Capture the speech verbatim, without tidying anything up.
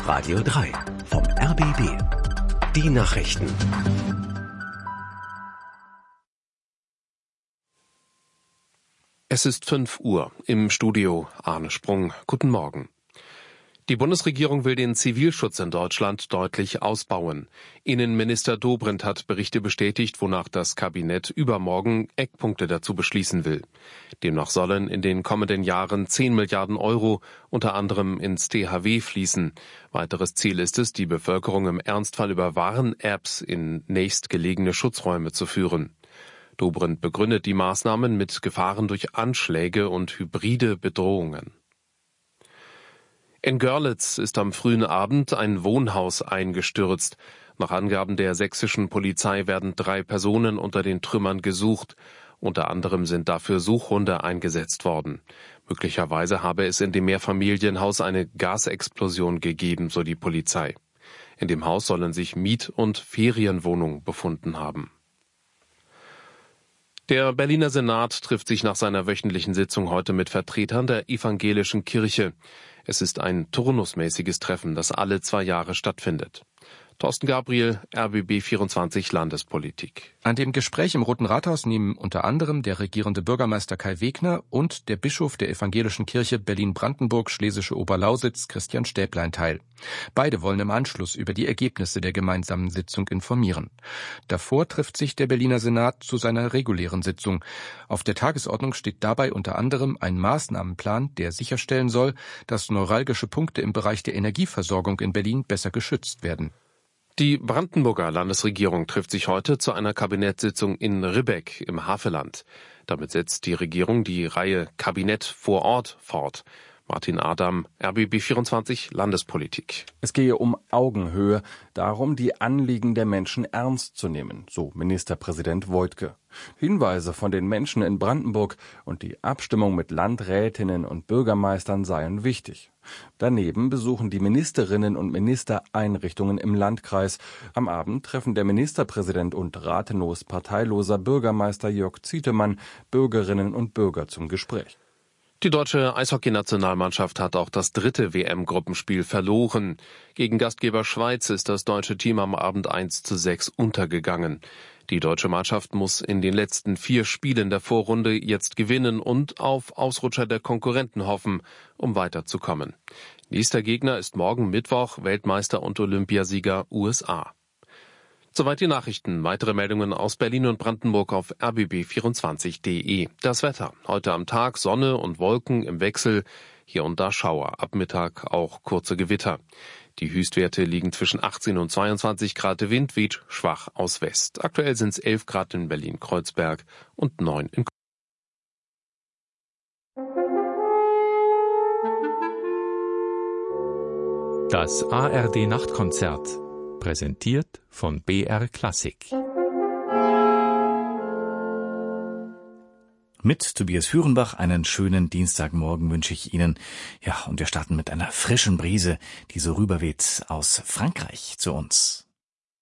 Radio drei vom R B B. Die Nachrichten. Es ist fünf Uhr. Im Studio Arne Sprung. Guten Morgen. Die Bundesregierung will den Zivilschutz in Deutschland deutlich ausbauen. Innenminister Dobrindt hat Berichte bestätigt, wonach das Kabinett übermorgen Eckpunkte dazu beschließen will. Demnach sollen in den kommenden Jahren zehn Milliarden Euro unter anderem ins T H W fließen. Weiteres Ziel ist es, die Bevölkerung im Ernstfall über Warn-Apps in nächstgelegene Schutzräume zu führen. Dobrindt begründet die Maßnahmen mit Gefahren durch Anschläge und hybride Bedrohungen. In Görlitz ist am frühen Abend ein Wohnhaus eingestürzt. Nach Angaben der sächsischen Polizei werden drei Personen unter den Trümmern gesucht. Unter anderem sind dafür Suchhunde eingesetzt worden. Möglicherweise habe es in dem Mehrfamilienhaus eine Gasexplosion gegeben, so die Polizei. In dem Haus sollen sich Miet- und Ferienwohnungen befunden haben. Der Berliner Senat trifft sich nach seiner wöchentlichen Sitzung heute mit Vertretern der evangelischen Kirche. Es ist ein turnusmäßiges Treffen, das alle zwei Jahre stattfindet. Thorsten Gabriel, R B B vierundzwanzig Landespolitik. An dem Gespräch im Roten Rathaus nehmen unter anderem der regierende Bürgermeister Kai Wegner und der Bischof der evangelischen Kirche Berlin-Brandenburg-Schlesische Oberlausitz Christian Stäblein teil. Beide wollen im Anschluss über die Ergebnisse der gemeinsamen Sitzung informieren. Davor trifft sich der Berliner Senat zu seiner regulären Sitzung. Auf der Tagesordnung steht dabei unter anderem ein Maßnahmenplan, der sicherstellen soll, dass neuralgische Punkte im Bereich der Energieversorgung in Berlin besser geschützt werden. Die Brandenburger Landesregierung trifft sich heute zu einer Kabinettssitzung in Ribbeck im Havelland. Damit setzt die Regierung die Reihe Kabinett vor Ort fort. Martin Adam, R B B vierundzwanzig Landespolitik. Es gehe um Augenhöhe, darum, die Anliegen der Menschen ernst zu nehmen, so Ministerpräsident Woidke. Hinweise von den Menschen in Brandenburg und die Abstimmung mit Landrätinnen und Bürgermeistern seien wichtig. Daneben besuchen die Ministerinnen und Minister Einrichtungen im Landkreis. Am Abend treffen der Ministerpräsident und ratenlos parteiloser Bürgermeister Jörg Zietemann Bürgerinnen und Bürger zum Gespräch. Die deutsche Eishockeynationalmannschaft hat auch das dritte W M-Gruppenspiel verloren. Gegen Gastgeber Schweiz ist das deutsche Team am Abend eins zu sechs untergegangen. Die deutsche Mannschaft muss in den letzten vier Spielen der Vorrunde jetzt gewinnen und auf Ausrutscher der Konkurrenten hoffen, um weiterzukommen. Nächster Gegner ist morgen Mittwoch Weltmeister und Olympiasieger U S A. Soweit die Nachrichten. Weitere Meldungen aus Berlin und Brandenburg auf r b b vierundzwanzig punkt d e. Das Wetter. Heute am Tag Sonne und Wolken im Wechsel. Hier und da Schauer. Ab Mittag auch kurze Gewitter. Die Höchstwerte liegen zwischen achtzehn und zweiundzwanzig Grad. Der Wind weht schwach aus West. Aktuell sind es elf Grad in Berlin-Kreuzberg und neun in Das A R D-Nachtkonzert. Präsentiert von B R Klassik. Mit Tobias Führenbach einen schönen Dienstagmorgen wünsche ich Ihnen. Ja, und wir starten mit einer frischen Brise, die so rüberweht aus Frankreich zu uns.